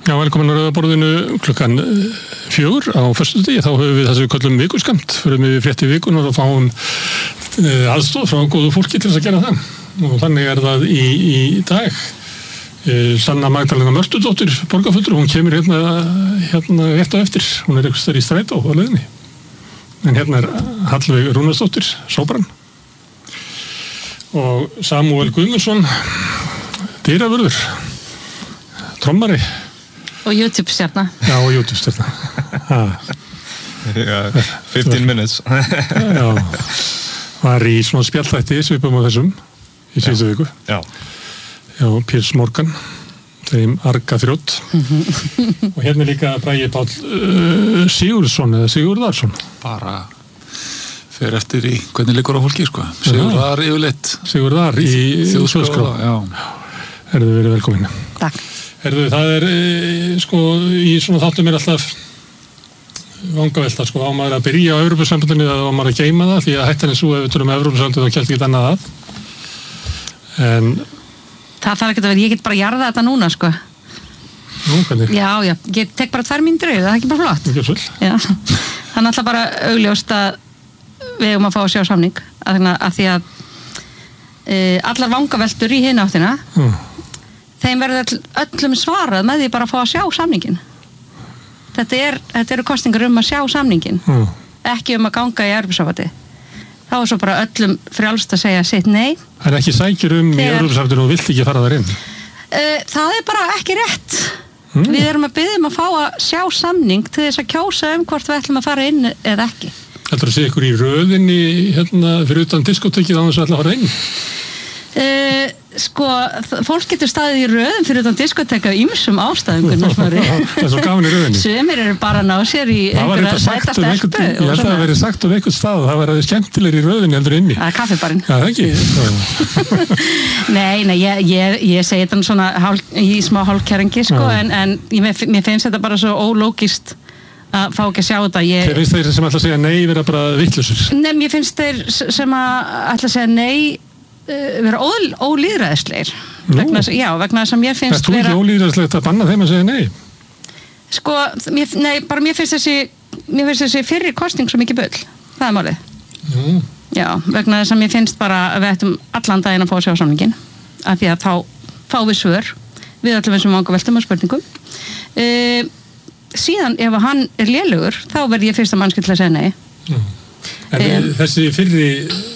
Já, velkomin á Rauða borðinu klukkan 4 á föstudegi. Þá höfum við það sem við köllum vikuskamt. Förum við fréttir vikunar og fáum aðstoð frá góðu fólki til þess að gera það. Og þannig það í dag. Sanna Magdalena Mörtudóttir, borgarfulltrúi, hún kemur hérna rétt á eftir. Hún einhvers staðar í strætó á leiðinni. En hérna Hallveig Rúnarsdóttir, sópran. Og Samúel Guðmundsson, dyravörður, trommari. Og YouTube-stjarna. Já, og YouTube-stjarna. 15 minutes. Já, var í svona spjallþætti svipum á þessum í síðustu viku. Já. Já, Piers Morgan, þeim arga þrjótt. Og hérna líka Bragi Páll Sigurðsson eða Sigurðarsson. Bara fer eftir í hvernig liggur á fólki, sko. Sigurðar yfirleitt. Sigurðar í Þjóðskrá. Já. Herðu verið velkomin. Takk. Herðu, það sko, í svona þáttum alltaf vangavelta, sko, á maður að byrja á Evrópusambandinu eða á maður að geyma það, því að hættan svo ef við tölum Evrópusambandinu þá kemst ekki annað að. En það þarf ekki að vera, ég get bara jarða þetta núna, sko. Nú, hvernig? Já, ég tek bara 2 mínútur yfir, það er ekki bara flott. Ekki svolítið. Já, það er alltaf bara augljóst að við að fá að sjá samning, að því að allar vangaveltur í hina áttina, þeim verður öllum svarað með því bara að fá að sjá samningin. Þetta eru kosningar að sjá samningin, ekki að ganga í Evrópusambandið. Þá svo bara öllum frjálst að segja sitt nei. Það ekki sækjur í Evrópusambandinu og vilt ekki fara þar inn? Það bara ekki rétt. Við erum að biðja að fá að sjá samning til þess að kjósa hvort við ætlum að fara inn eða ekki. Heldur að sé ykkur í röðinni fyrir utan diskotekið á þess að ætla að fara inn? Sko, fólk getur staðið í röðum fyrir utan diskoteka ýmsum ástæðum, Gunnar Smári. Það er svo gaman í röðinni. Sumir eru bara að ná sér í einhverja sæta stelpu. Ég held að það verið sagt einhvern stað að það verið skemmtilegri í röðinni heldur inni. Það kaffibarinn. Já, það ekki. Nei, ég segi þetta svona í smá hálfkæringi, sko, en mér finnst þetta bara svo ólógist að fá ekki að sjá þetta. Þeir finnst þeir sem ætla að segja nei vera bara vittlausir? Nei, mér finnst þeir sem ætla að segja nei vera ólýðræðislegir. Vegna þess að mér finnst vera... Það er ekki ólýðræðislegt að banna þeim að segja nei? Sko, mér finnst þessi fyrri kosning svo mikið bull. Það er málið. Já, vegna þess að mér finnst bara að við ættum allan daginn að fá að sjá samningin. Af því að þá fá við svör við öllum þessum vangaveltum og spurningum. Síðan ef hann er lélugur, þá verð ég fyrsta mannskil til að segja nei. En þessi fyrri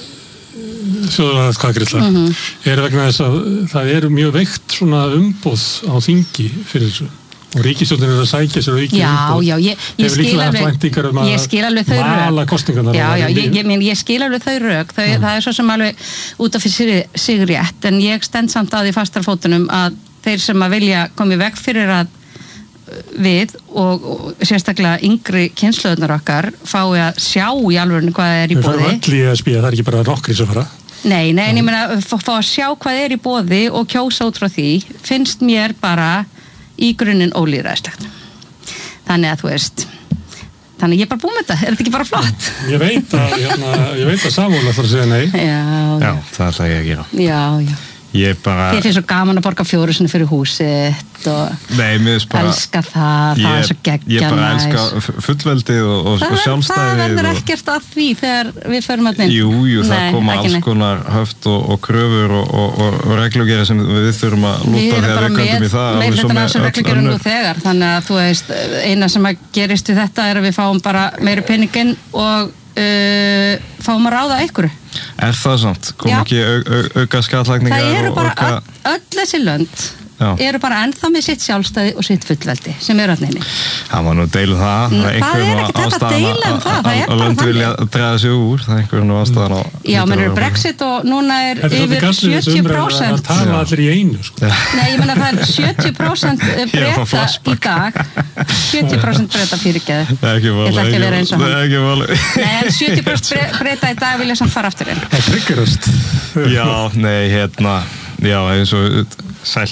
þjóðaratkvæðagreiðsla vegna þess að það mjög veikt svona umboð á þingi fyrir þessu og ríkisstjórnin að sækja sér aukið umboð. Já, ég skil alveg þau rök. Ég skil alveg þau rök. Það er svo sem alveg út af fyrir sig rétt, en ég stend samt að í fastarfótunum að þeir sem að vilja koma í veg fyrir að við og sérstaklega yngri kynslóðunar okkar fái að sjá í alvörinu hvað er í boði. Við fáum öll í að spila, það er ekki bara nokkri sem fara. Nei, en ég meina fá að sjá hvað er í boði og kjósa út frá því finnst mér bara í grunninn ólýðræðislegt. Þannig að þú veist, ég er bara búin með þetta, er þetta ekki bara flott? Ég veit að Samúel ætlar að segja nei. Já, það ætla ég að gera. Já. Ég bara... Þið finnst svo gaman að borga 4 sinni fyrir húsitt og elska það er svo geggja ég bara elska fullveldið og sjálfstæðið. Það verður ekkert að því þegar við förum að inn. Jú, það koma alls konar höft og kröfur og reglugerðir sem við þurfum að lúta þegar við göndum í það. Við erum bara með þessum reglugerðum nú þegar, þannig að þú veist, eina sem að gerist við þetta er að við fáum bara meiri peninginn og fáum að ráða einhverju. Er það samt? Kom ekki auka skattlagningar? Það eru bara öll þessi lönd eru bara ennþá með sitt sjálfstæði og sitt fullveldi sem eru öll neini. Það var nú deilu það. Það er ekkert þetta að deila um það. Það er bara þannig. Vilja draga sig úr. Það er einhverjum nú ástæðan á... Já, menn eru Brexit og núna er yfir 70%. Það tala allir í einu, sko. Nei, ég menna það er 70% breyta í dag. 70% breyta fyrirgeðu. Ég ætla ekki að vera eins og hann. Nei, en 70% breyta í dag vilja samt fara aftur inn. Það triggerast. Já, nei, já, eins og sæl.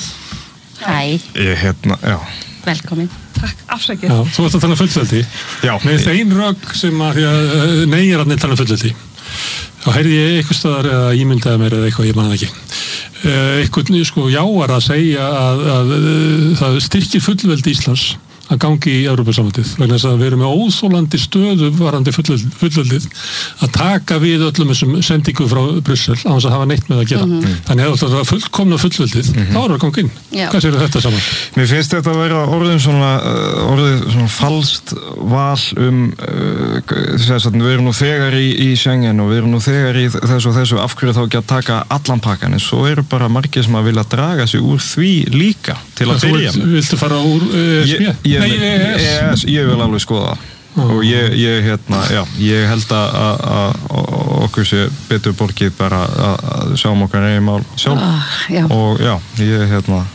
Hæ. Já. Velkomin. Takk, afsakið. Já, þú ert að tala um fullveldi. Já. Mér finnst ein rök sem að nei er að tala um fullveldi. Þá heyrði ég eitthvað staðar eða ímyndaði mér eða eitthvað, ég man það ekki. einhvern sko jáar að segja að það styrkir fullveldi Íslands að gangi í Evrópusambandið vegna þess að við erum með óþolandi stöðu varandi fullveldið að taka við öllum þessum sendingu frá Brussel á þess að hafa neitt með að gera. Þannig að það er fullkomna fullveldið, þá er það gangið inn. Hvað séu þetta saman? Mér finnst þetta að vera orðið svona falskt val við erum nú þegar í Schengen og við erum nú þegar í þessu og þessu, af hverju þá ekki að taka allan pakkan, en svo eru bara margir sem að vilja draga sig úr því líka til að byrja með. Viltu fara úr ESB? Ég vil alveg skoða það og ég held að okkur sé betur borgið bara að sjá okkar eigin mál sjálf og ég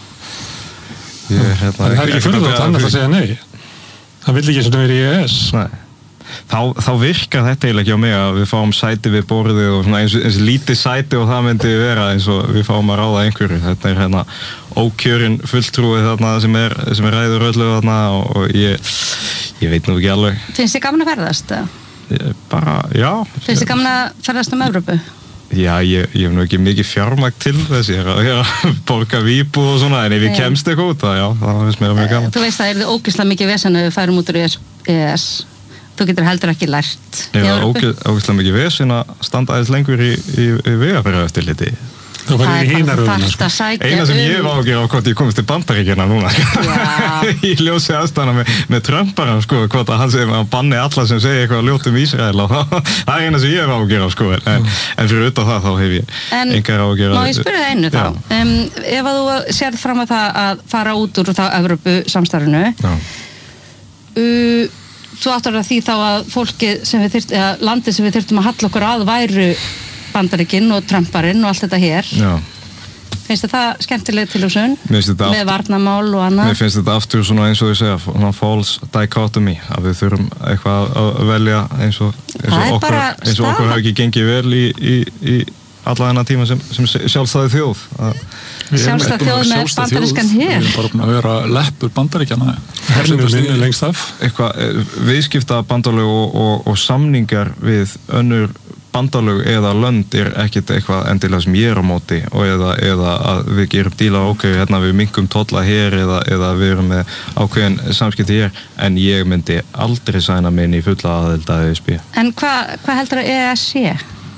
það er ekki furðulegt annars að segja nei, það vill ekki svona verið í EES. Nei. Þá virkar þetta eiginlega ekki á mig að við fáum sæti við borðið og svona eins lítið sæti og það myndi vera eins og við fáum að ráða einhverju. Þetta er ókjörin fulltrúið þarna sem er ræður öllu þarna og ég veit nú ekki alveg. Finnst þið gaman að ferðast? Finnst þið gaman að ferðast Evrópu? Já, ég hef nú ekki mikið fjármagn til þess, ég er að borga víbu og svona, en ef ég kemst eitthvað út það finnst mér mjög gaman. Þú veist það er ógeðslega mikið vesen að við færum út úr EES. Þú getur heldur ekki lært. Ég var ógeðslega mikið vesen að standa aðeins lengur í vegabréfaeftirliti. Það var í hínaröðuna. Eina sem ég var að gera á hvort ég komist til Bandaríkjanna núna. Ég ljósi aðstæðana með Trump-aran, hvort að hann segir að banni alla sem segir eitthvað ljótt Ísrael. Það er eina sem ég var að gera, en fyrir utan það þá hef ég engar á að gera. Má ég spyrja það einu þá? Ef að þú sérð fram að það að fara út úr þá Evrópu samstarfinu, þú áttar að því þá að fólkið sem við þyrftum, eða landið sem við þyrftum að halla okkur að væru Bandaríkin og Trumparinn og allt þetta hér. Finnst þetta skemmtileg tilhugsun? Með varnarmál og annað? Mér finnst þetta aftur svona eins og ég segja, false dichotomy, að við þurfum eitthvað að velja eins og okkur hafi ekki gengið vel í alla þennan tíma sem sjálfstæði þjóð. Sjálfstæð þjóð með bandarískan her. Við erum bara búin að vera leppur bandaríkjana. Minni lengst af. Viðskiptabandalög og samningar við önnur bandalög eða lönd er ekkert eitthvað endilega sem ég er á móti og eða að við gerum díla við minkum tolla hér eða við erum með ákveðin samskipti hér, en ég myndi aldrei sæna mig inn í fulla aðild að ESB. En hvað heldur að EES sé?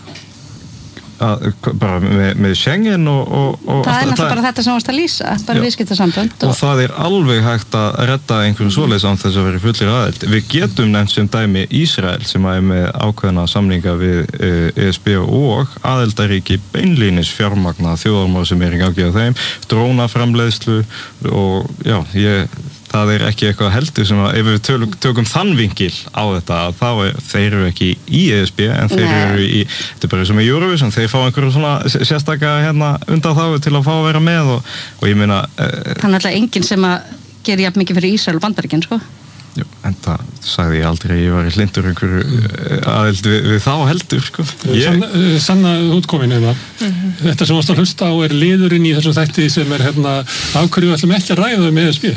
Bara með Schengen og það er náttúrulega bara þetta sem varst að lýsa, bara viðskiptasambönd og það er alveg hægt að redda einhverjum svoleiðis án þess að vera fullir aðild. Við getum nefnt sem dæmi Ísrael sem er með ákveðna samninga við ESB og aðildaríki beinlínis fjármagna þjóðarmál sem er í gangi á þeim, drónaframleiðslu og það er ekki eitthvað heldur sem að ef við tökum þann vinkil á þetta þá þeir eru ekki í ESB en þeir eru þetta er bara sem í Eurovision, þeir fá einhverju svona sérstaka undan þá til að fá að vera með og ég meina Það er alltaf enginn sem að gera jafn mikið fyrir Ísrael og Bandaríkin, Jú, en það sagði ég aldrei, ég var í hlindur einhverju aðild við þá heldur, Sanna útkomin Þetta sem varst að hlusta á er liðurinn í þessum þætti sem er af hverju við ætlum ekki að ræða með ESB.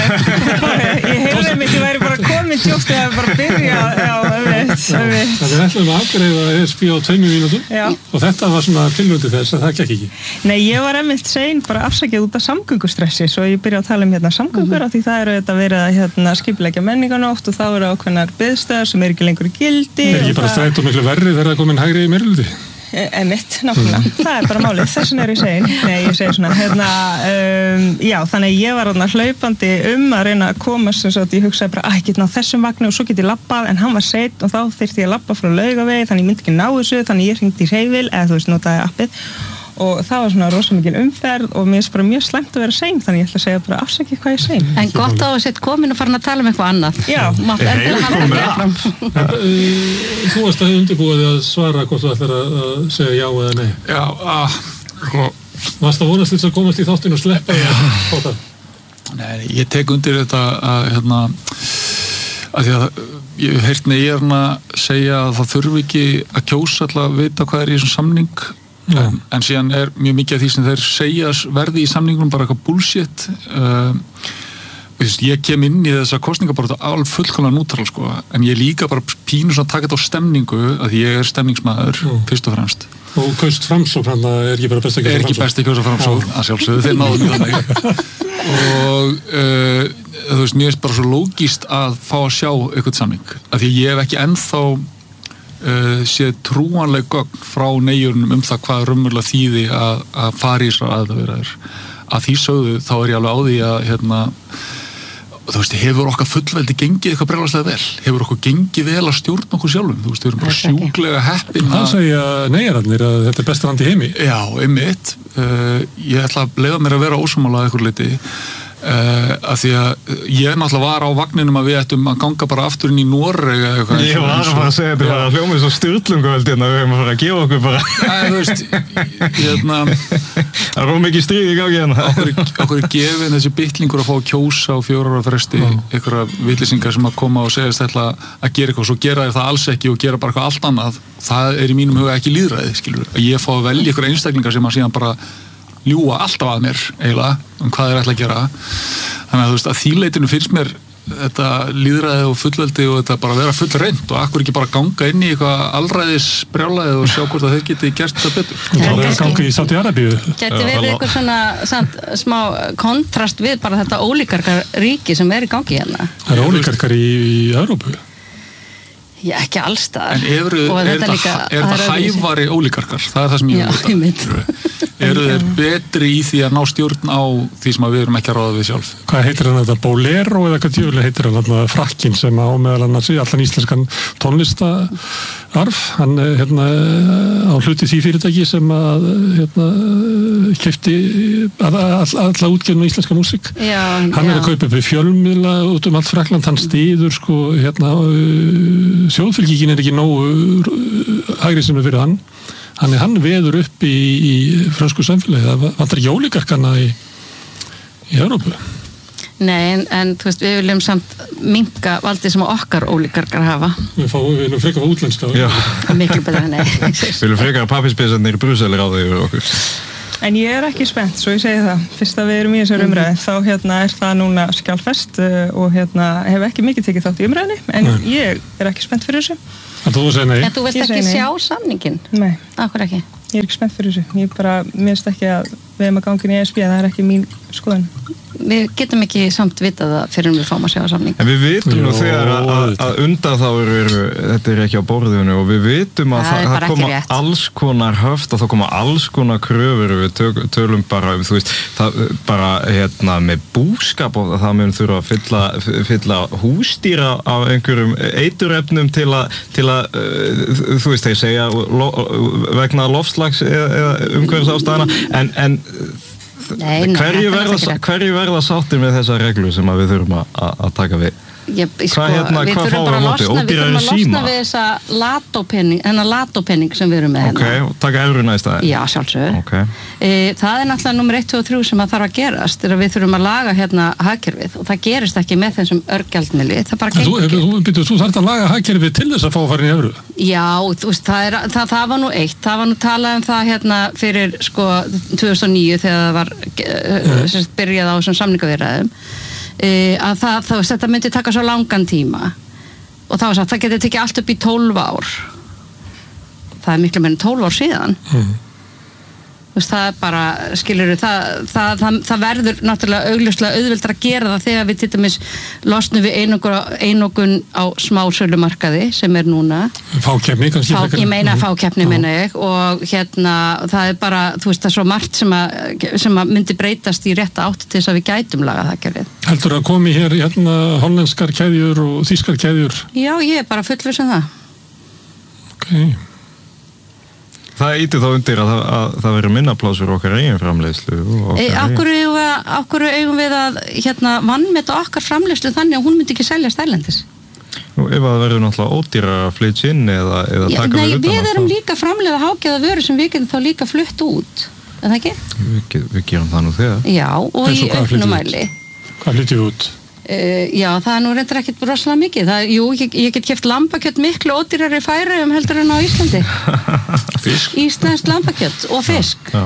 Ég heyrði mig, ég væri bara komin tjóft eða bara byrja, Við ætlum að afgreiða ESB á 2 mínútum og þetta var svona tilvöndi þess að það gekk ekki. Nei, ég var einmitt sein bara afsakið út af samgöngustressi, svo ég byrja að tala um samgöngur af því það eru þetta verið að skipuleggja menninganótt og þá eru ákveðnar biðstöðar sem er ekki lengur í gildi. Er ekki bara strætó miklu verri þegar það komin hægri í meirihluti? Einmitt, nákvæmlega. Það er bara málið. Þessin er ég segin. Nei, ég segi svona, þannig að ég var hlaupandi að reyna að koma sem svo að ég hugsaði bara, ég get ná þessum vagni og svo get ég labbað, en hann var seinn og þá þyrfti ég að labba frá Laugavegi, þannig ég myndi ekki ná þessu, þannig ég hringdi í Hreyfil, eða notaði appið. Og það var svona rosa mikil umferð og mér finnst bara mjög slæmt að vera sein, þannig ég ætla að segja bara afsakið hvað ég sein. En gott á að setja komin og farin að tala um eitthvað annað. Já, mátt endilega halda mér fram. Þú varst að undirbúið að svara hvort þú ætlar að segja já eða nei. Já, varst að vonast til að komast í þáttinn og sleppa það? Nei, ég tek undir þetta að því að ég hef heyrt Neyjarna segja að það þurfi ekki að kjósa alltaf að vita hvað er í þessum samning. En síðan er mjög mikið af því sem þeir segja verði í samningunum bara eitthvað bullshit. Ég kem inn í þessa kosninga bara alveg fullkomlega nútral en ég líka bara pínu svona að taka þetta á stemningu að ég er stemningsmaður fyrst og fremst Og kaust Framsókn, er ekki bara best að kjósa Framsókn? Er ekki best að kjósa Framsókn, að sjálfsögðu, þeir náðum í þannig. Og þú veist, mér er bara svo lógíst að fá að sjá eitthvað samning. Af því ég hef ekki ennþá séð trúanleg gögn frá neyjurnum það hvað raunverulega þýði að fara í þessar aðildarviðræður. Að því sögðu, þá ég alveg á því að þú veist, hefur okkar fullveldi gengið eitthvað brjálæslega vel? Hefur okkur gengið vel að stjórna okkur sjálfum? Þú veist, við erum bara sjúklega heppin Það segja neyjararnir að þetta er besta land í heimi. Já, einmitt. Ég ætla að leyfa mér að vera ósammála að eitthvað leyti. Af því að ég náttúrulega var á vagninum að við ættum að ganga bara aftur inn í Noreg eða eitthvað. Ég var að fara að segja þetta var að hljóma svo styrlungavöldin að við höfum að fara að gefa okkur bara. Þú veist, það er mikið stríð í gangi hérna. Okkur er gefin þessi bitlingur að fá að kjósa á 4 ára fresti einhverja vitlýsingar sem að koma og segja þetta að gera eitthvað, svo gera þeir það alls ekki og gera bara eitthvað allt annað. Það er í mínum huga ekki lýðræði, skilur. Að ég fá að velja einhverja einstaklingar sem að síðan bara ljúga alltaf að mér eiginlega hvað þeir ætla að gera. Þannig að þú veist að þýleitinu finnst mér þetta lýðræði og fullveldi og þetta bara vera full reynd og akkur ekki bara ganga inn í eitthvað alræðis brjálæði og sjá hvort að þeir geti gert það betur. Það er ganga í Sádi-Arabíu. Geti verið eitthvað svona smá kontrast við bara þetta ólíkarkar ríki sem er í gangi hérna. Það er ólíkarkar í Evrópu. Já, ekki allstaðar. En er það hæfari ólíkarkar? Það er það sem ég veit. Eru þeir betri í því að ná stjórn á því sem við erum ekki að ráða við sjálf? Hvað heitir hann þetta? Bolero eða hvað djöfulega heitir hann þarna Frakkin sem á meðal annars allan íslenskan tónlistararf. Hann á hluti því fyrirtæki sem að keypti alla útgefnu íslenska músík. Hann er að kaupa upp fjölmiðla út allt Frakkland. Hann styður þjóðfylkingin er ekki nógu hægri sem er fyrir hann. Hann veður upp í fransku samfélagi. Það vantar ekki ólíkarkana í Evrópu. Nei, en þú veist, við viljum samt minnka valdið sem okkar ólíkarkar hafa. Við viljum frekar útlenska. Miklu betra, nei. Við viljum frekar að pappisbisarnir í Brussel ráða yfir okkur. En ég er ekki spennt, svo ég segi það. Fyrst að við erum í þessar umræði, þá er það núna skjálfest og hef ekki mikið tekið þátt í umræðinni, en ég er ekki spennt fyrir þessu. En þú segir nei? En þú vilt ekki sjá samningin? Nei. Akkur ekki? Ég er ekki spennt fyrir þessu. Ég bara minnst ekki að við erum að ganga inn í ESB, það er ekki mín skoðun. Við getum ekki samt vitað það fyrir við fáum að sjá samning. En við vitum nú þegar að undan þá þetta er ekki á borðinu og við vitum að það koma alls konar höft og það koma alls konar kröfur við tölum bara þú veist, það bara með búskap og það mun þurfa að fylla húsdýra af einhverjum eiturefnum til að þú veist, þeir segja vegna loftslags eða umhverfisástæðana en hverju verða sáttir með þessa reglu sem við þurfum að taka við? Við þurfum bara að losna við þessa latópenning sem við erum með hérna. Ok, og taka evruna í staðinn? Já, sjálfsögðu. Það er náttúrulega nummer 1, 2 og 3 sem að þarf að gerast er að við þurfum að laga hérna hagkerfið og það gerist ekki með þessum örgjaldmiðli, það bara gengur ekki. Þú þarft að laga hagkerfið til þess að fá að fara inn í evru? Já, þú veist, það var nú eitt. Það var nú talað það hérna fyrir 2009 þegar það var byrjað á þessum samningaviðræðum. Að þetta myndi taka svo langan tíma og það var sagt, það getur tekið allt upp í 12 ár. Það er miklu meira en 12 ár síðan. Það er bara, skilurðu, það verður náttúrulega augljóslega auðveldar að gera það þegar við til dæmis losnum við einokun á smásölumarkaði sem er núna. Fákeppni kannski? Ég meina fákeppni meina ég og það er bara, þú veist, það er svo margt sem að myndi breytast í rétta átt til þess að við gætum laga það gerðið. Heldur að komi hér hollenskar keðjur og þýskar keðjur? Já, ég er bara fullviss það. Ok. Það íti þá undir að það verður minna pláss fyrir okkar eigin framleiðslu. Akkur eigum við að vannmeta okkar framleiðslu þannig að hún myndi ekki seljast erlendis? Nú, ef það verður náttúrulega ódýra að flytja inn eða taka við utan. Nei, við erum líka framleiða hágæða vöru sem við getum þá líka flutt út. Er það ekki? Við gerum það nú þegar. Já, og í auknum mæli. Hvað flytjum við út? Já, það er nú reyndar ekkert rosalega mikið. Ég get keypt lambakjött miklu ódýrari í Færeyjum heldur en á Íslandi. Fisk? Íslenskt lambakjött og fisk. Já.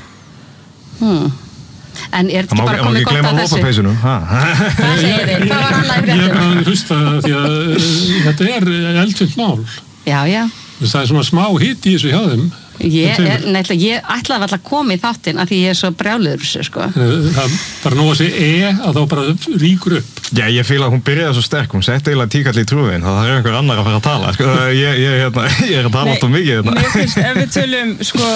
En er þetta ekki bara komið gott að þessu? Hvað segir þið? Hvað var annað í fréttum? Ég er bara að hlusta því að þetta er eldfimt mál. Já. Það er svona smá hiti í þessu hjá þeim Ég ætlaði alltaf að koma í þáttinn af því ég svo brjáluður þessu, sko. Það bara nú að segja að þá bara ríkur upp. Já, ég fíla að hún byrjaði svo sterk, hún setti eiginlega tíkall í trúin, það er einhver annar að fara að tala, sko. Ég er að tala alltaf mikið þetta. Mér finnst, ef við tölum, sko,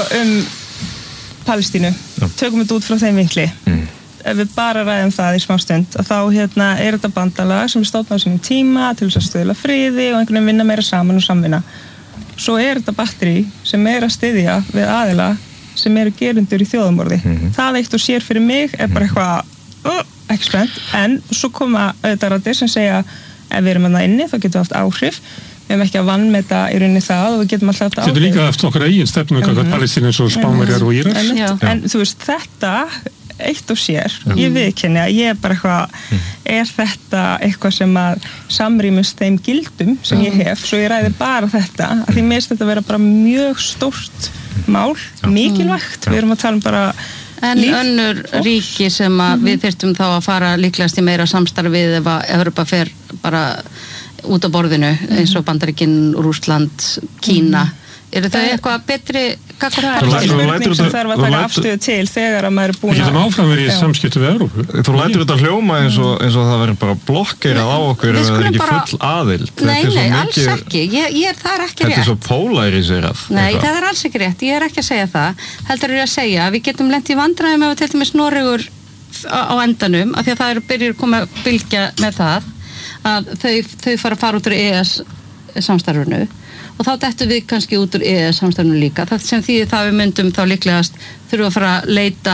Palestínu, tökum við út frá þeim vinkli. Ef við bara ræðum það í smástund, þá er þetta bandalag sem er stofnað á sínum tíma til þess að stuðla friði og einhvern veginn vinna meira saman og samvinna. Svo er þetta batteri sem er að styðja við aðila sem eru gerundur í þjóðamorði. Það eitt og sér fyrir mig er bara eitthvað ekki spennt, en svo koma auðvitað raddir sem segja ef við erum þarna inni þá getum við haft áhrif. Við hefum ekki að vannmeta í rauninni það og við getum alltaf haft áhrif. Getur líka eftir okkar eigin stefnu hvað Palestínu eins og Spánverjar og Írar. En þú veist, þetta eitt og sér, ég viðurkenni að ég er bara eitthvað, er þetta eitthvað sem að samrýmist þeim gildum sem ég hef, svo ég ræði bara þetta, að því mér finnst þetta að vera bara mjög stórt mál, mikilvægt, við erum að tala um bara En önnur ríki sem að við þyrftum þá að fara líklegast í meira samstarf við ef að Evrópa fer bara út á borðinu eins og Bandaríkin, Rússland, Kína. Eru þau eitthvað betri spurning sem þarf að taka afstöðu til þegar að maður er búin að... Við getum áfram verið í samskipti við Evrópu. Þú lætur þetta hljóma eins og það verður bara blokkerað á okkur ef það er ekki full aðild. Nei, alls ekki. Það er ekki rétt. Þetta er svo pólariserað. Nei, það er alls ekki rétt. Ég er ekki að segja það. Heldur ég að segja að við getum lent í vandræðum ef við til dæmis Noregur á endanum, af því að það er byrjur að koma að bylgja með það að þau fara út úr EES samstarfinu og þá dettum við kannski út úr samstarfinu líka. Það sem þýðir það við myndum þá líklegast þurfum að fara að leita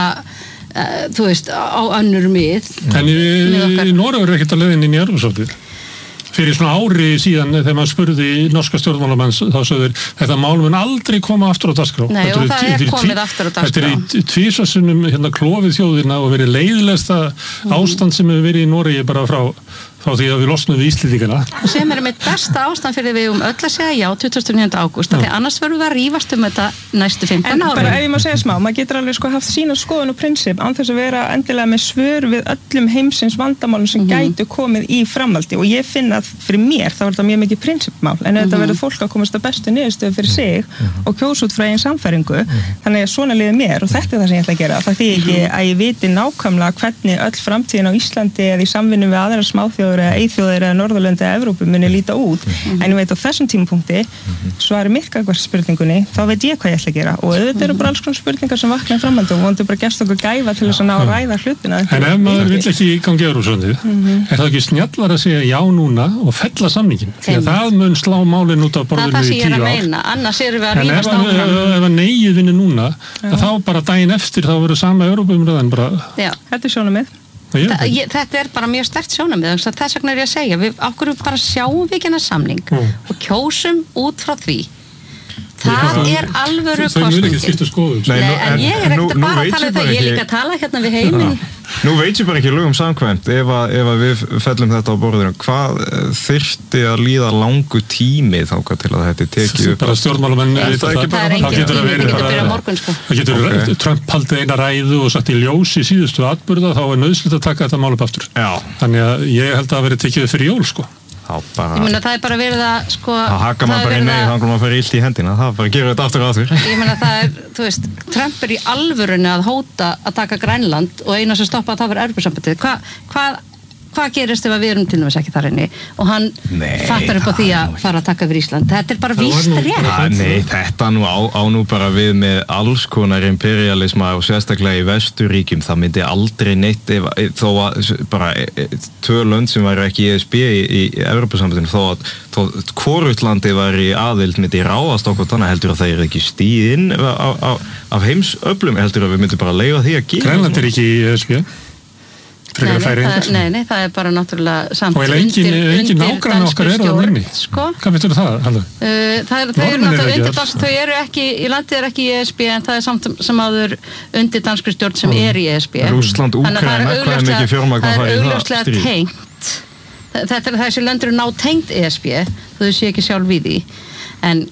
þú veist, á önnur mið. En í Noregur er ekkert að leiðin inn í Evrópusambandið. Fyrir svona ári síðan þegar maður spurði norska stjórnmálamann þá sögður þetta mál mun aldrei koma aftur á dagskrá. Nei, og það er komið aftur á dagskrá. Þetta er í tvisvarsinnum klofið þjóðina og verið leiðilegsta ástand sem hefur verið í Noregi bara frá því að við losnum við Íslendingana. Sem er mitt besta ástand fyrir við öll að segja já 29. ágúst, því annars verðum við að rífast þetta næstu 15 árum. En bara ef ég má segja smá, maður getur alveg haft sína skoðun og prinsip án þess að vera endilega með svör við öllum heimsins vandamálum sem gætu komið í framhaldi og ég finn að fyrir mér þá er þetta mjög mikið prinsipmál en þetta verður fólk að komast að bestu niðurstöðu fyrir sig og kjósa út frá eigin samfæringu þannig að svona liði mér og þetta er það sem ég ætla að gera. Það þýðir ekki að ég viti nákvæmlega hvernig öll framtíðin á Íslandi eða í samvinnu við aðrar smáþjóðir eða eyþjóðir eða Norðurlönd eða Evrópu muni líta út en ég veit á þessum tímapunkti svari mitt gagnvart spurningunni þá veit ég hvað ég ætla að gera og auðvitað eru bara alls konar spurningar sem vakna í framhaldi og vonandi bara gefst okkur gæfa til þess að ná að ræða hlutina. En ef maður vill ekki gangi Evrópusambandið er það ekki snjallar að segja já núna og fella samningin því að það mun slá málinn út á borðinu í 10 ár. Annars erum við að rífast áfram. En ef að neyið vinni núna þá bara daginn eftir þá verður sama Evrópuumræðan bara... Já, þetta er sjónarmið. Þetta er bara mjög sterkt sjónarmið þess vegna er ég að segja, okkur bara sjáum við ekki hennar samning og kjósum út frá því það er alvöru kostningi en ég er ekkert bara að tala um það ég er líka að tala hérna við heiminn Nú veit ég bara ekki lögum samkvæmt ef að við fellum þetta á borðinu hvað þyrfti að líða langu tími þangað til að þetta tekið upp bara stjórnmálamenn það getur Trump haldið eina ræðu og sagt í ljósi síðustu atburða þá er nauðsynlegt að taka þetta mál upp aftur þannig að ég held að það verið tekið fyrir jól sko ég meina það er bara verið að sko þá hakar maður bara í neyð þannig að maður fyrir illt í hendina það bara gerur þetta aftur á því ég meina það er, þú veist, Trump er í alvörunni að hóta að taka Grænland og eina sem stoppa að það var Evrópusambandið hvað gerist ef að við erum til dæmis ekki þar inni og hann fattar upp á því að fara að taka fyrir Ísland þetta er bara víst rétt Nei, þetta á nú bara við með alls konar imperialisma og sérstaklega í Vesturíkjum það myndi aldrei neitt þó að bara 2 lönd sem væri ekki í ESB í Evrópusambandinu þó hvorugt landi væri aðild myndi ráðast okkur þannig heldur að það er ekki stíðinn af heimsöflum heldur að við myndum bara leyfa því að gera Grænland er ekki í ESB Nei, það er bara náttúrulega samt og engin nágrann okkar eru að nynni hvað veitur það? Þau eru ekki í landið er ekki í ESB en það er samt sem áður undir danskri stjórn sem er í ESB Rússland, Úkraína, hvað er mikið fjármagn að fara í það stríð þessi lönd eru nátengt ESB þau sé ekki sjálf við því en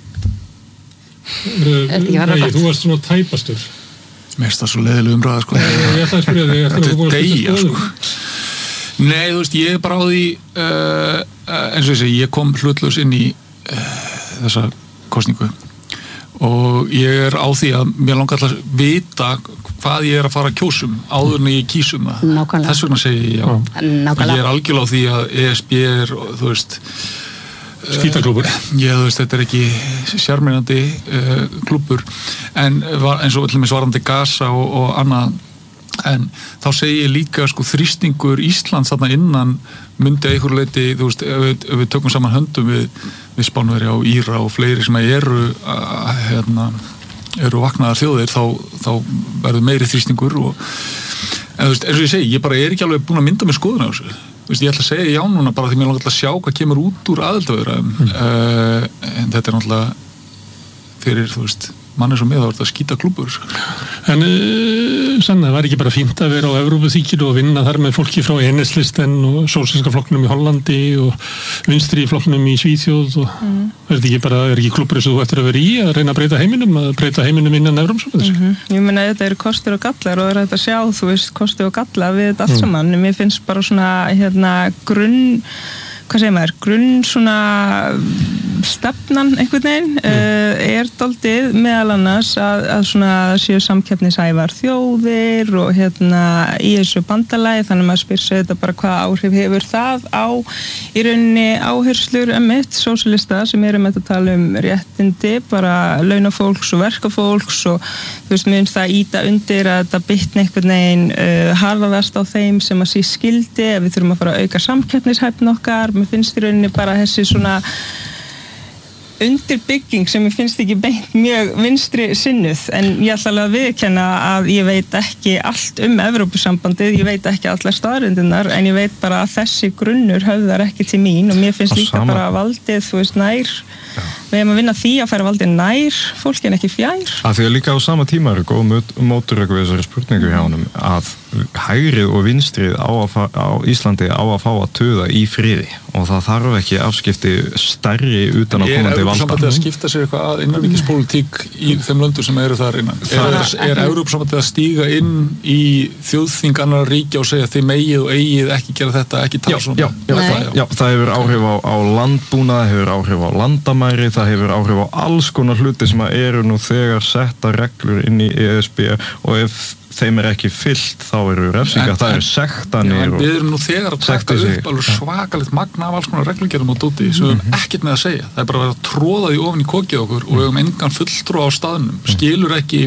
þú varst svona tæpastur Mér finnst það svo leiðileg umræða sko. Ég ætla að spyrja þig Þetta er deyja sko. Nei, þú veist, ég er bara á því eins og ég segi, ég kom hlutlaus inn í þessa kosningu og ég á því að mér langar að vita hvað ég að fara að kjósum áður en ég kýsum það. Nákvæmlega. Þess vegna segi ég já. Nákvæmlega. Ég algjörlega á því að ESB þú veist skítaklúbur. Já, þú veist, þetta ekki sjarmerandi klúbbur en eins og allir með svarandi Gaza og annað en þá segi ég líka sko þrýstingur Íslands þarna innan myndi að einhverju leyti, þú veist, ef við tökum saman höndum við Spánverja og Íra og fleiri sem eru vaknaðar þjóðir þá verður meiri þrýstingur en þú veist, eins og ég segi, ég bara ekki alveg búin að mynda með skoðun á þessu. Þú veist, ég ætla að segja já núna bara því mér langar að sjá hvað kemur út úr aðildarviðræðum en þetta náttúrulega fyrir, þú veist, mann svo með að skýta klúbbur. En Sanna, var ekki bara fínt að vera á Evrópuþinginu og vinna þar með fólki frá Ennislisten og sósíalíska flokknum í Hollandi og vinstri flokknum í Svíþjóð og er ekki klúbbur sem þú ættir að vera í að reyna að breyta heiminum innan Evrópssambandsins? Ég meina þetta eru kostir og gallar og það er hægt að sjá, þú veist, kostir og gallar við þetta allt saman. Mér finnst bara svona grunn svona stefnan einhvern veginn dálítið meðal annars að svona séu samkeppnishæfar þjóðir og í þessu bandalagi þannig að maður spyr sig þetta bara hvað áhrif hefur það á í rauninni áherslur sósíalista sem eru með að tala réttindi bara launafólks og verkafólks og þú veist mér finnst það ýta undir að þetta bitni einhvern veginn harðast á þeim sem að sé skildi ef við þurfum að fara að auka samkeppnishæfni okkar. Mér finnst í rauninni bara þessi svona undirbygging sem ég finnst ekki beint mjög vinstri sinnuð en ég ætla alveg að viðurkenna að ég veit ekki allt Evrópusambandið, ég veit ekki allar staðreyndirnar en ég veit bara að þessi grunnur höfðar ekki til mín og mér finnst líka bara valdið, þú veist, nær við erum að vinna því að færa valdið nær fólki en ekki fjær. Að því að líka á sama tíma eru góð móturöku við þessari spurningu hjá honum að hægrið og vinstrið á Íslandi á að fá að tuða í friði og það þarf ekki afskipti stærri utan að komandi valda. Er Evrópusambandið að skipta sér eitthvað að innanríkispólitík í þeim löndum sem eru þar innan? Er Evrópusambandið að stíga inn í þjóðþing annarra ríkja og segja þið megið og eigið ekki gera þetta, ekki tala svona? Já, það hefur áhrif á landbúnað, það hefur áhrif á landamæri, það hefur áhrif á alls konar hluti sem eru nú þegar setta reglur inn í ESB og ef þeim ekki fyllt þá eru refsingar, það eru sektanir við erum nú þegar að taka upp alveg svakalegt magna af alls konar reglugerðum og dóti sem við höfum ekkert með að segja, það er bara að vera að tróða því ofan í kokið okkur og við höfum engan fulltrú á staðnum, skilur ekki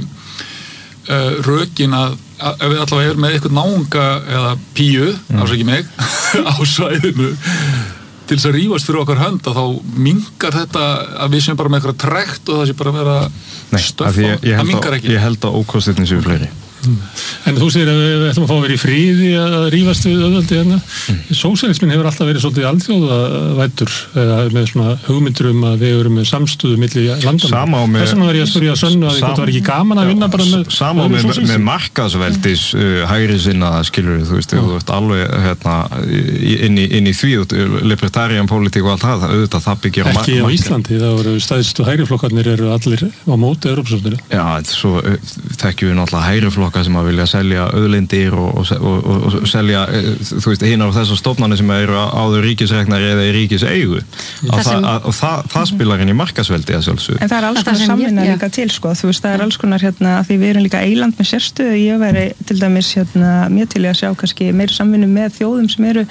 rökin að ef við allavega erum með eitthvað náunga eða píu, ásækki mig á svæðinu til þess að rífast fyrir okkar hönd að þá mingar þetta að við séum bara með eitthvað trekt og það sé bara að vera stöff á, það mingar ekki. Ég held að ókostirni séu fleiri. En þú segir að við ætlum að fá að vera í fríði að rífast við öðvöldi hérna. Sósíalismin hefur alltaf verið svolítið alþjóðavæddur eða með svona hugmyndur að við erum með samstöðu milli landamæra. Þess vegna var ég að spyrja Sönnu að það var ekki gaman að vinna bara með sama með markaðsveldis hægri sinna skilur þú veist, þú ert alveg inn í því libertarian politík og allt það, auðvitað það byggir ekki á Íslandi, það voru stæðstu hægriflokkarnir eru allir á móti Evrópusambandinu. Já, svo þekkjum við náttúrulega hægriflokkar sem að vilja selja auðlindir og selja, þú veist, hinar á þessar stofnanir sem eru áður ríkisreknar eða í ríkiseigu. Og það spilar inn í markaðsveldi að sjálfsögðu. En það er alls konar samvinna líka til, sko. Þú veist, það er alls konar að því við erum líka eiland með sérstöðu. Ég væri til dæmis mjög til að sjá kannski meiri samvinnu með þjóðum sem eru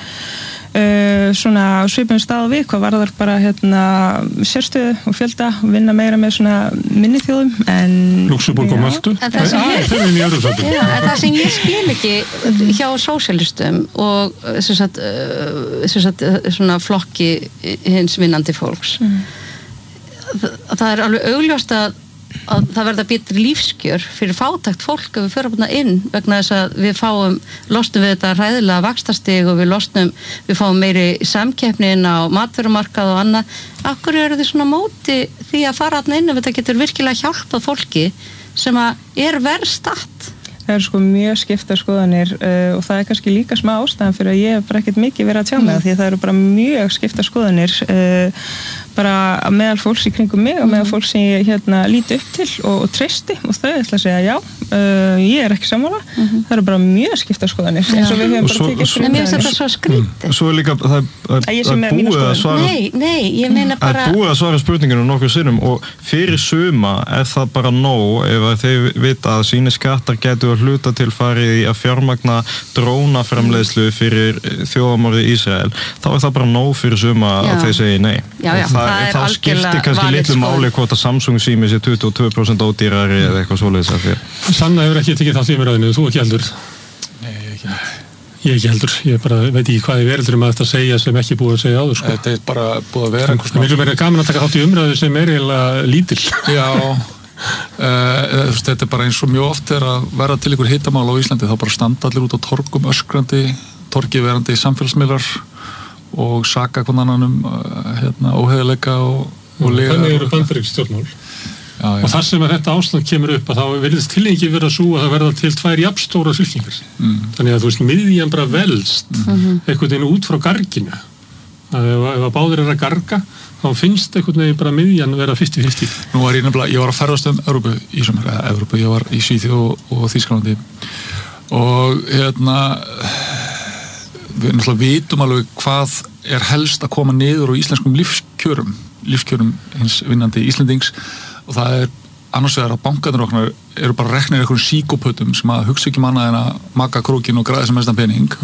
svona svipum stað og við, hvað var það bara sérstöðu og fjölda og vinna meira með svona minni þjóðum en Luxemburg og Möltu það sem ég skil ekki hjá sósíalistum og svona flokki hins vinnandi fólks það er alveg augljóst að það verða betri lífskjör fyrir fátækt fólk ef við förum inn vegna þess að við losnum við þetta hræðilega vaxtastig og við fáum meiri samkeppni inn á matvörumarkað og annað. Akkur eru þið svona móti því að fara inn ef þetta getur virkilega hjálpað fólki sem er verð statt? það eru sko mjög skiptar skoðanir og það er kannski líka smá ástæðan fyrir að ég hef bara ekkert mikið verið að tjá mig því að það eru bara mjög skiptar skoðanir bara meðal fólks í kringum mig og meðal fólks sem ég líti upp til og treysti og þau ætla að segja já, ég er ekki sammála það eru bara mjög skiptar skoðanir eins og við höfum bara tekið en mér finnst þetta svo skrítið svo er líka það búið að svara ég meina bara það búið að svara spurninginu nokkur sinnum og fyrir suma er það bara nóg ef að þeir vita að síni skattar getur að hluta til farið í að fjármagna drónaframleiðslu fyrir þjóðamorðið Ísrael þá er það bara nóg fyrir suma að þeir segi nei það skiptir kannski litlu máli hvort að Samsung sími sé 22% ódýrari eða eitthvað svoleiðis Sanna hefur ekki tekið þátt í umræðinu, þú ekki heldur? Nei, ekki heldur. Ég ekki heldur, ég bara veit ekki hvað í veröldurum að þetta segja sem ekki búið að segja áður sko. Þetta er bara búið að vera Það er miklu meira gaman að taka þátt í umræðu sem er eiginlega lítil Já, þetta er bara eins og mjög oft er að vera til ykkur hitamál á Íslandi þá bara standa allir út á torgum öskrandi torgiverandi samfélagsmiðlar og saka hvern annan óheiðarleika og lega Þannig eru bandaríkjastjórnmál og þar sem að þetta ástand kemur upp að þá verðist tilengi vera svo að það verða til 2 jafnstóra fylkingar þannig að þú veist, miðjan bara velst einhvern veginn út frá garginu að ef að báðir að garga þá finnst einhvern veginn bara miðjan vera 50-50 Nú var ég var að ferðast Evrópu í sumar, ég var í Svíþjóð og Þýskalandi og við náttúrulega vitum alveg hvað er helst að koma niður á íslenskum lífskjörum hins vinnandi Íslendings og það er annars vegar að bankarnir okkar eru bara reknir einhverjum síkópötum sem að hugsa ekki manna en að maka krókin og græða sem mestan pening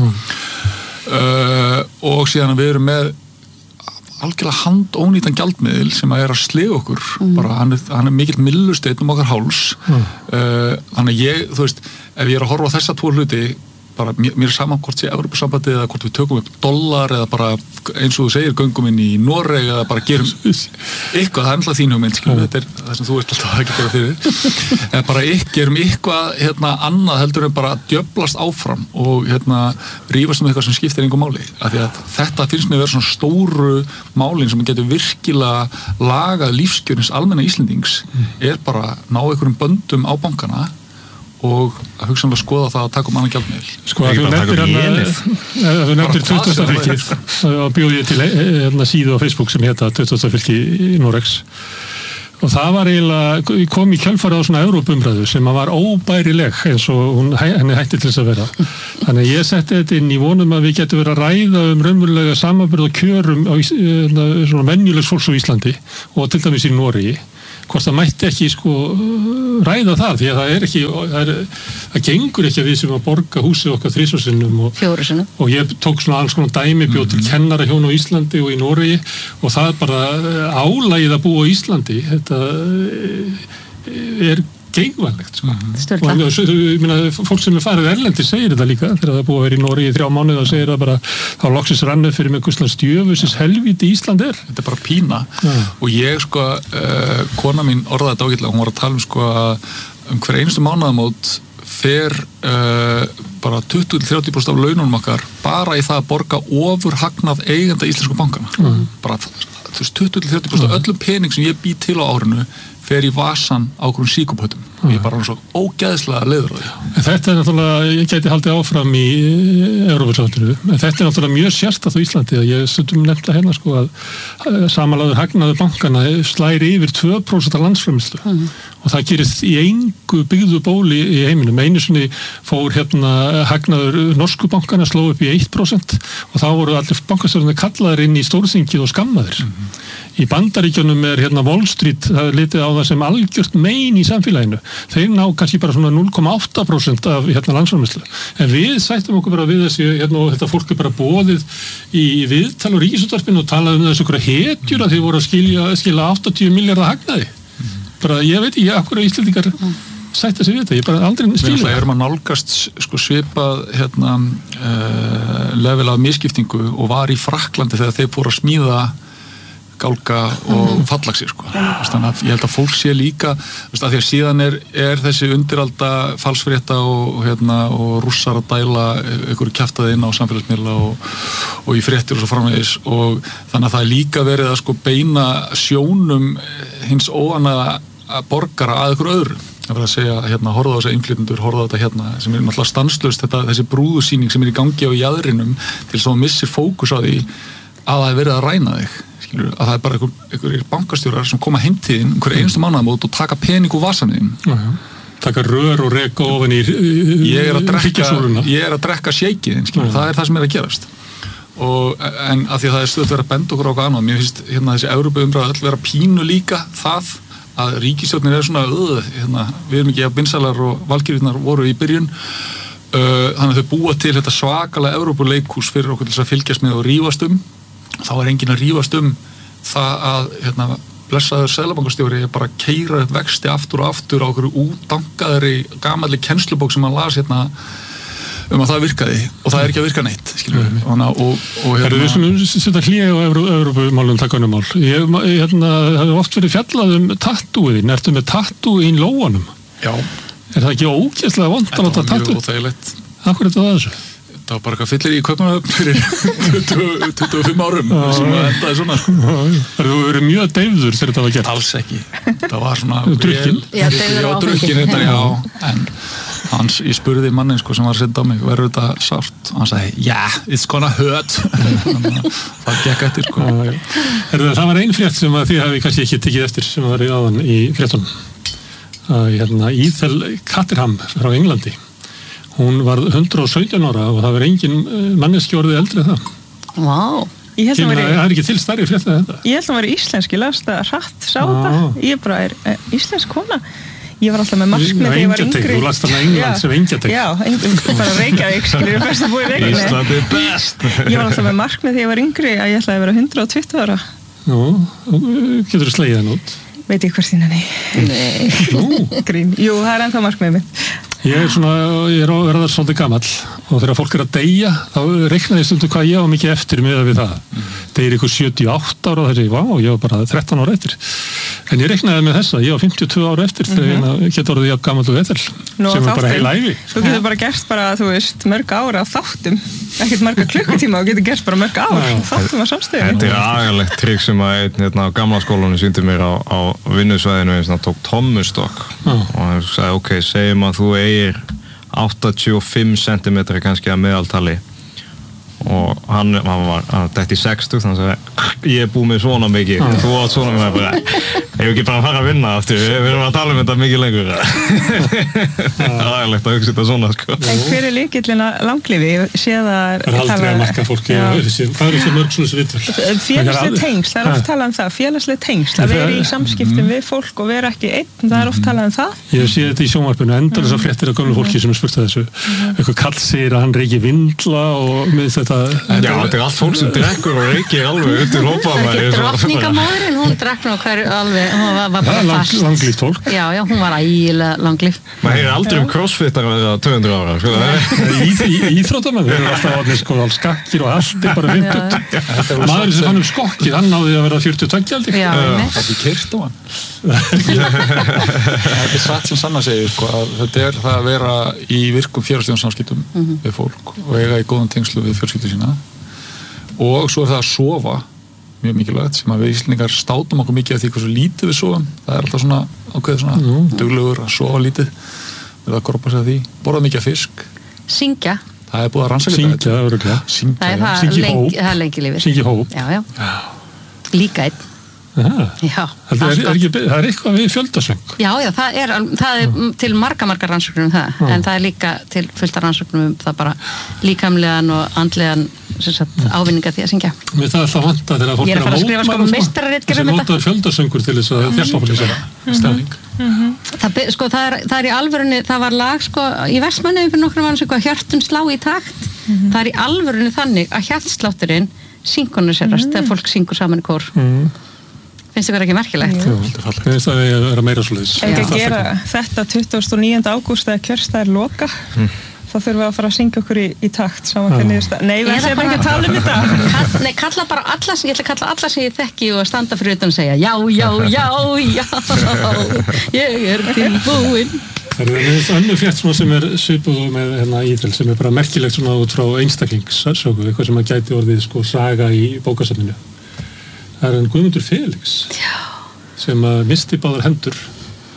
og síðan að við erum með algjörlega handónýtan gjaldmiðil sem að er að slega okkur bara hann er mikill myllusteinn okkar háls þannig að þú veist, ef ég er að horfa á þessa 2 hluti bara mér er saman hvort sé Evrópusambandið eða hvort við tökum upp dollar eða bara eins og þú segir göngum inn í Noreg eða bara gerum eitthvað, það er alltaf þín hugmynd þetta er það sem þú veist alltaf ekki bara fyrir eða bara gerum eitthvað annað heldur en bara að djöflast áfram og rífast eitthvað sem skiptir engum máli af því að þetta finnst mér vera svona stóru málin sem getur virkilega lagað lífskjörins almenna Íslendings er bara ná einhverjum böndum á bankana og að hugsanlega skoða það að taka annan gjaldmiðil. Sko að þú nefndir 20. fylkið og bjóði ég til síðu á Facebook sem heita 20. fylki í Noregs og það var eiginlega kom í kjölfarið á svona Evrópumræðu sem var óbærileg eins og henni hætti til þess að vera þannig að ég setti þetta inn í vonum að við getum verið að ræða raunverulega samanburð og kjörum á svona venjulegs fólks á Íslandi og til dæmis í Noregi hvort það mætti ekki ræða það því að það er ekki það gengur ekki að við sem að borga húsið okkar 3 sinnum og ég tók svona alls konar dæmi bjóð til kennarahjón á Íslandi og í Noregi og það er bara álagið að búa á Íslandi þetta er geigvænlegt og ég meina fólk sem er farið erlendi segir þetta líka þegar það er búið að vera í Noregi í 3 mánuði og segir það bara þá loksins rannu fyrir með hvers stjöfusins helvíti Ísland er þetta er bara pína og ég kona mín orðaði þetta ágætlega hún var að tala um hver einustu mánaðamót fer bara 20-30% af laununum okkar bara í það að borga ofur hagnað eigenda íslensku bankana bara þú veist 20-30% af öllum pening sem ég bý til á árinu fer í vasan á hverjum síkupötum ég er bara svo ógeðslega leiður á því. Þetta er náttúrulega, ég gæti haldið áfram í Evrópusambandinu, en þetta er náttúrulega mjög sérstakt á Íslandi að ég stundum nefnt að að samanlagður hagnaður bankana slæri yfir 2% af landsframleiðslu og það gerist í engu byggðu bóli í heiminum. Einu sinni fór hagnaður norsku bankana sló upp í 1% og þá voru allir bankastjórnir kallaðir inn í stórþingið og skammaðir. Í Bandaríkjunum er Wall Street, það er litið á það sem algjört mein í samfélaginu. Þeir ná kannski bara svona 0,8% af landsframleiðslu. En við sættum okkur bara við þessi, og þetta fólk er bara boðið í viðtal og ríkisútvarpinu og talaði þessu okkur hetjur að þeir voru að skila 80 milljarða hagnaði. Bara, ég veit ekki, af hverju Íslendingar sætta sig við þetta, ég bara aldrei skilja það. Við erum að nálgast svipað level af misskiptingu og var í Frakklandi þegar þeir fóru að smíða gálga og fallaxir þannig að ég held að fólk sé líka að því að síðan er þessi undiralda falsfrétta og rússar að dæla einhverju kjaftaði inn á samfélagsmiðla og í fréttir og svo framvegis og þannig að það er líka verið að beina sjónum hins óanæða borgara að einhverju öðru Það var að segja, horfðu á þessa innflytjendur, horfðu á þetta sem náttúrulega stanslaust, þessi brúðusýning sem í gangi á jaðrinum til þess að missir fókus á því að það verið að ræna þig, skilur, að það bara einhverjir bankastjórar sem koma heimtíðin einhverju einustu mánaðamót og taka pening úr vasanum þín. Taka rör og reka ofan í ríkjasúluna. Ég er að drekka sheikiðin, skilur, það er það sem er að gerast. En að því að það er stöðt verið að benda okkur á hvað annað, mér finnst þessi Evrópuumræða öll vera pínu líka það að ríkisstjórnin er svona við erum ekki að binsalar og valkyrjurnar voru í byrjun þannig að þau búa til þetta svakalega Evrópuleikhús fyrir okkur til þess að fylgjast með og rífast þá er enginn að rífast það að blessaður seðlabankastjóri er bara að keyra upp vexti aftur og aftur á okkur útdankaðri gamalli kennslubók sem hann las að það virkaði og það er ekki að virka neitt, skilur við. Við skulum setja hlýja á Evrópumálum takkanumál. Ég hef oft verið fjallað tattúiðin. Ertu með tattú í lóanum? Já. Er það ekki ógeðslega vont að láta tattú? Þetta var mjög óþægilegt. Af hverju er þetta þessu? Það var bara eitthvað fyllir í Kaupmannahöfn fyrir 25 árum sem endaði svona. Þú hefur verið mjög deyfður þegar þetta var gert? Alls ekki. Það var svona... Drukkin? Já, deyfður á drukkin, en ég spurði mannin sem var að senda á mig, verður þetta sárt? Og hann sagði, yeah, it's gonna hurt. Það gekk eftir, Það var ein frétt sem þið hafi kannski ekki tekið eftir sem var í áðan í fréttunum. Ethel Caterham frá Englandi. Hún var 117 ára og það var engin manneski orðið eldri en það. Vá. Það er ekki til stærri frétt en þetta. Ég held að vera íslensk, ég las það hratt, sá það. Ég bara er íslensk kona. Ég var alltaf með markmið þegar ég var yngri. Þú last hana England sem Engjatek. Já, bara Reykjavík, skilur, best að búa í Reykjavík. Ísland er best. Ég var alltaf með markmið þegar ég var yngri að ég ætlaði að vera 120 ára. Nú, getur þú slegið hann út? Veit ég hvort þína, nei. Grín. Jú, það er ennþá markmiðið mitt. Ég er að verða svolítið gamall og þegar fólk er að deyja þá reiknaði stundum hvað ég var mikið eftir miðað við það. Deyr ykkur 78 ára og þessi, vá, ég var bara 13 ára eftir. En ég reiknaði með þessa, ég var 52 ára eftir þegar ég geti orðið jafn gamall og Ethel sem er bara heil ævi. Þú getur bara gert bara, þú veist, mörg ára þáttum, ekkert marga klukkutíma og getur gert bara mörg ár þáttum á samstöðinu. Þetta er agalegt trikk sem að einn á gamla skólanum sýndi mér á vinnusvæðinu eins og tók tommustokk og hann sagði, ok, segjum að þú eigir 85 cm kannski að meðaltali og hann var dætt í 60 þannig að ég er búið með svona mikið þú átt svona mikið bara ég hef ekki bara að fara að vinna aftur við erum að tala um þetta mikið lengur það er aðeinlegt að hugsa þetta svona En hver er lykillinn að langlífi? Ég sé það er aldrei að marka fólki hvað er þessi mörg svona viðtöl? Félagsleg tengsl, það er oft talað um það félagsleg tengsl, að vera í samskiptum við fólk og vera ekki einn, það er oft talað um það Ég sé þetta í sjónvarpinu, endar þess að fréttir af gömlu fólki sem er spurt að þessu eitthvað kall segir að hann reykir vindla og með þetta Já, þetta er allt fólk sem drekkur og reykir alveg út í hópaðan Drottningamóðurinn, hún drekk nú hverju alveg, hún var bara fast langlíft fólk Já, hún var ægilega langlíf Maður heyrir aldrei crossfittar að vera 200 ára Íþróttamenn, þeir eru alltaf alls skakkir og allt er bara 50 Maður sem fann skokkið, hann náði að vera 42 aldrei Já, það er keyrt á hann Þetta er satt sem Sanna segir að þetta er það að vera í virkum félagslegum samskiptum við fólk og eiga í góðum tengslu við fjölskyldu sína og svo er það að sofa mjög mikilvægt sem að við Íslendingar státum okkur mikið af því hversu lítið við sofum það er alltaf svona ákveðið svona duglegur að sofa lítið við að grópa sig að því borða mikið af fisk Syngja það er búið að rannsaka það er lengi lífið Syngja hóp Líka einn Það er eitthvað við fjöldasöng Já, það er til marga rannsóknum það en það er líka til fullta rannsóknum það bara líkamlegan og andlegan ávinninga því að syngja Mér það er alltaf vanta þegar fólk er að mótmæla sem notaður fjöldasöngur til þess að þjálpa fólk stefning Það er í alvörunni það var lag í Vestmannaeyjum fyrir nokkrum árum sem hjörtun slá í takt það er í alvörunni þannig að hjartslátturinn synkronisserast þegar fólk syngur saman í kór Finnst þið ekki merkilegt? Finnst það að vera meira svoleiðis Ekki að gera þetta 29. ágúst þegar kjörstaðir loka þá þurfum við að fara að syngja okkur í takt saman fyrir niðurstað Nei, við séum bara ekki að tala um þetta Nei, kalla bara alla ég ætla að kalla alla sem ég þekki og standa fyrir utan og segja já ég er tilbúin Það er önnur frétt sem er svipuð með Ethel sem er bara merkilegt svona út frá einstaklingssögu eitthvað sem að gæti orðið saga í bókasafninu Það er Guðmundur Felix sem misti báðar hendur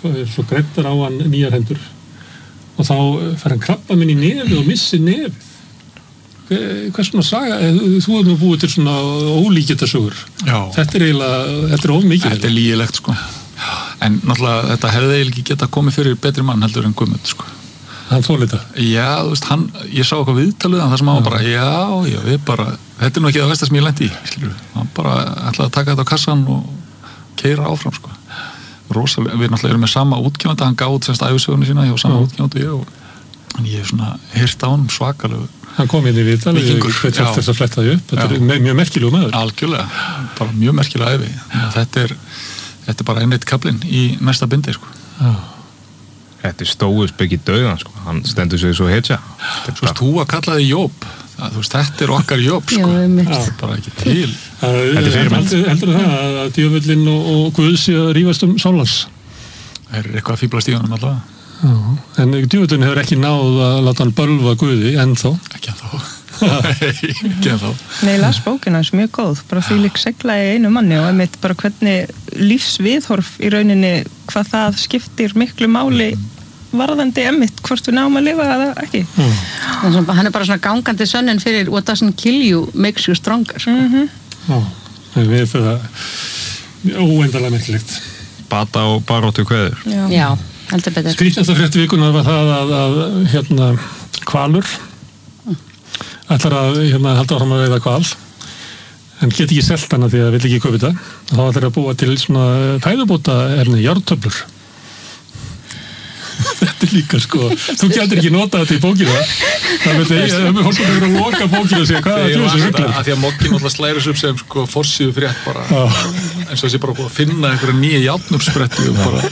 svo greiddar á hann nýjar hendur og þá fer hann krabba minn í nefið og missi nefið. Hvers svona saga, þú nú búið til svona ólíkjættasögur. Þetta er of mikið. Þetta er lýgilegt, sko. En náttúrulega, þetta hefði eiginlega ekki geta komið fyrir betri mann heldur en Guðmund, sko. Hann þólið það? Já, þú veist, ég sá eitthvað viðtalið en það sem hann bara, já, við bara, þetta er nú ekki það versta sem ég lendi í, skilur. Hann bara ætlaði að taka þetta á kassan og keyra áfram, sko. Rosalega, við náttúrulega erum með sama útgefandi, hann gáði semst ævisögunni sína hjá sama útgefandi og ég hef svona heyrt á hann svakalegu. Hann kom inn í viðtal, ég veit þess að fletta því upp, þetta er mjög merkilegu maður. Algjörlega, bara mjög merkilega ævi. Þetta er bara einreitt kaplinn í næsta bindi, sko. Þetta er stóuspeggi dauðan, sko. Hann stendur sig svo hetja. Svo þú að kalla þig Job. Þú veist, þetta er okkar Job, sko. Það er bara ekki til. Heldur það að djöfullinn og Guð sé að rífast Sólans? Það er eitthvað að fíblast í honum allavega. En djöfullinn hefur ekki náð að láta hann bölva Guði ennþá? Ekki ennþá. Nei, las bókina er mjög góð, bara því lík segla í einu manni og einmitt bara hvernig lífsviðhorf í rauninni, hvað það skiptir miklu máli varðandi einmitt, hvort við náum að lifa eða ekki. Hann er bara svona gangandi sönnun fyrir what doesn't kill you makes you stronger. Við fyrir það óendalega merkilegt. Bata og baróttu kveður. Já, heldur betur. Skrýtnasta frétt vikunar var það að hvalur ætlar að halda áfram að veiða hval en get ekki selt hana því að vill ekki kaupa þetta. Þá ætlar að búa til svona fæðubóta járntöflur. Þetta er líka, sko. Þú getur ekki notað þetta í bókina. Það með fólk að vera að loka bókina og segja hvað er þessi ruglar. Því að Moggi náttúrulega slæris upp sem sko forsíðu frétt bara eins og þessi bara búið að finna einhverja nýja járnupspretti og bara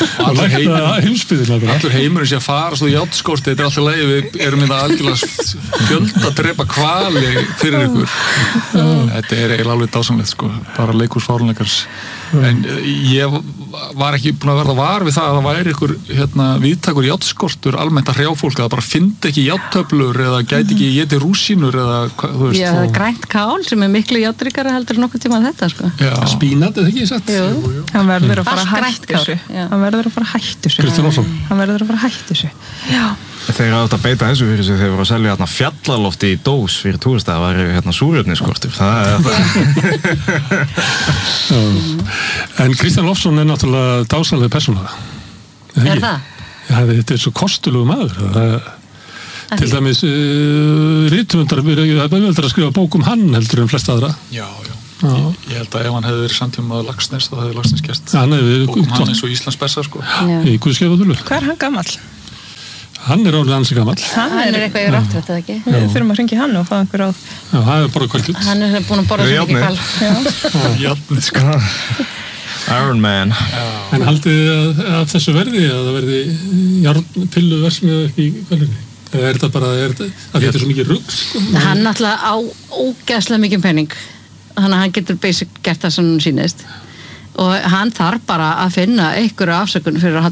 allur heimurinn sé að fara svo járnskórti, þetta er alltaf leið við erum þetta algjörlega fjölda að drepa hvali fyrir ykkur. Þetta er eiginlega alveg dásamlegt, sko. Bara leikhús fáránleikans. En ég var ekki búin að verða var við það að það væri ykkur viðtakur járnskortur almennt að hrjá fólk að það bara fyndi ekki járntöflur eða gæti ekki éti rúsínur eða þú veist. Já, það er grænt kál sem er miklu járnríkara heldur nokkuð tíma þetta, sko. Spínat, er það ekki satt? Jú. Hann verður að fara að hættu þessu. Hann verður að fara að hættu þessu. Kristján Olsson. Hann verður að fara að hættu þessu. Já. Þeir átt að beita þessu fyrir sig þegar voru að selja fjallalofti í dós fyrir túrista, það var súrefnisskortur. En Kristján Olsson er náttúrulega dásamleg persóna. Er það? Já, þetta er svo kostulegu maður. Til dæmis rithöfundar, það er auðveldara að skrifa bók hann heldur en flest aðra. Já. Ég held að ef hann hefði verið samtímaður Laxness þá hefði Laxness gert bók hann eins og Íslands besta, sko. Í Guðskeiðadölu. Hvað er hann gamall? Hann er orðið ansi gamall. Hann er eitthvað í ráttrætt, eða ekki? Við þurfum að hringja hann og fá einhver ráð. Já, það er bara kvöldlut. Hann er búin að borða svo mikið kval. Járni, sko. Iron Man. En haldið þið að þessu verði að það verði járnpillu versmiða upp í kveldunni? Eða er þetta bara, þetta er svo mikið rugg, sko? Hann náttúrulega á ógeðslega mikið penning. Þannig að hann getur basic gert það sem hann sýnist. Og hann þarf bara að finna einhverju afsökun fyrir að